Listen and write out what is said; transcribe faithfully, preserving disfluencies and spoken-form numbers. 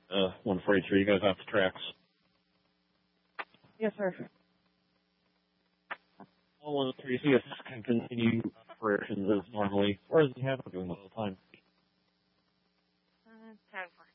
uh, one forty-three, you guys off the tracks. Yes, sir. one thirty, so you guys can continue operations as normally, or as you have been doing the whole time. Uh, ten four.